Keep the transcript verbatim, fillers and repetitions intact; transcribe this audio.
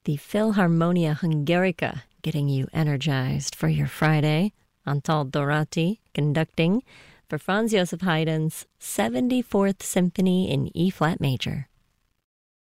The Philharmonia Hungarica getting you energized for your Friday. Antal Dorati conducting for Franz Joseph Haydn's seventy-fourth Symphony in E-flat major.